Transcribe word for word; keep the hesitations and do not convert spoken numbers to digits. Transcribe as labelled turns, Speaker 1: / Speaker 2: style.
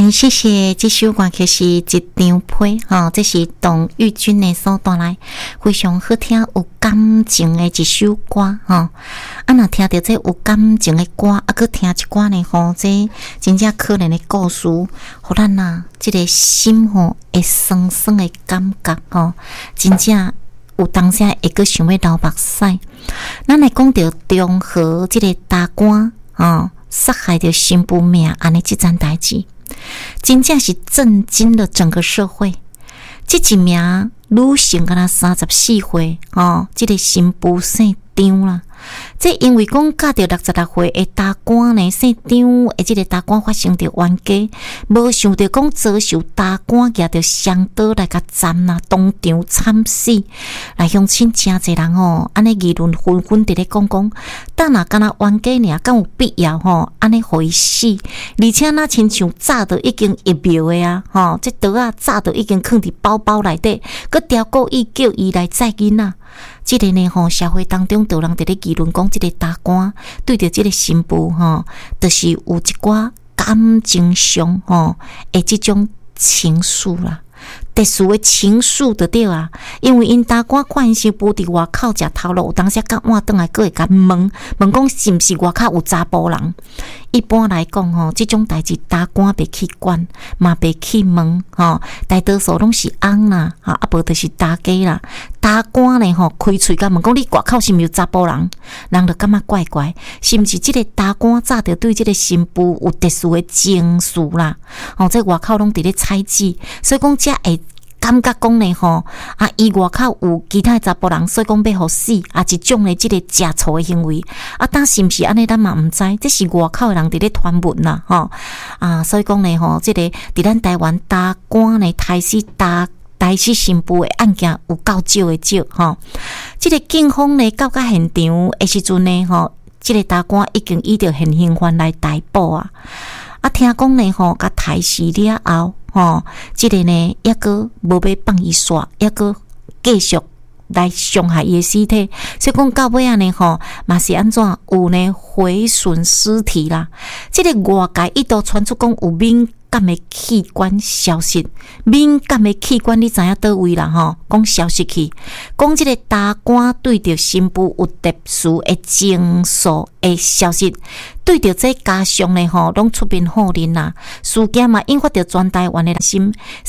Speaker 1: 嗯，谢谢。这首歌曲是一张被，哈，这是董玉君的所带来非常好听、有感情的一首歌，哈。啊，若听到这有感情的歌，啊，搁听一歌呢，吼，这真正可怜的故事，互咱呐，这个心吼会酸酸的感觉，吼，真正有当时会搁想要流目屎。咱来讲到中和这个大官，吼，杀害着新妇命安尼这件代志。真正是震惊了整个社会。这一名女性敢若三十四岁，哦，这个新妇姓张啦。这因为讲嫁着六十六岁的大官呢，姓张的这个大官发生着冤家，无想到讲遭受大官举着双刀来甲斩啦，当场惨死。来乡亲真侪人吼，安尼议论纷纷伫咧讲讲，但若敢若冤家尔，敢有必要吼？安尼互伊死，而且那亲像早都已经入庙的啊，吼，这刀啊早都已经放伫包包内底，佮调故意叫伊来载囡仔。这个呢吼，社会当中有人伫咧议论讲，这个大官对着这个新妇吼，就是有一寡感情上吼的这种情愫啦。特殊的情愫就对啊，因为因大官看因新妇伫外口食头路，有当时甲换转来，佫会甲问问讲是毋是外口有查甫人。一般来讲吼，这种代志大官袂去管，嘛袂去问吼，大多数拢是翁啦，啊，啊无就是大家啦。大官呢吼，开喙甲问讲你外口是毋是有查甫人，人就感觉怪怪，是毋是？这个大官早就对这个新妇有特殊的情愫啦？哦，这外口拢伫咧猜忌，所以讲才会感觉讲呢吼，啊，伊外口有其他查甫人，所以讲要互死，啊，一种呢，这个食醋的行为，啊，但是毋是安尼，咱嘛毋知，这是外口的人伫咧传闻啦，吼，啊，所以讲呢吼，这个伫咱台湾大官呢，杀死大杀死新妇的案件有够少的少，吼，这个警方呢到甲现场的时阵呢，吼，这个大官已经依着现行犯来逮捕啊，啊，听讲呢吼，甲杀死了后。吼，这个呢，抑个无要放伊煞，抑个继续来伤害伊的尸体，所以讲到尾啊呢吼，嘛是安怎有呢毁损尸体啦？这个外界一度传出讲有敏感的器官消失，敏感的器官你知影倒位啦吼？讲消失去，讲这个大官对着新妇有特殊的情愫的消失。对着这家属呢吼，拢出面否认啦。事件嘛引发着全台湾的心。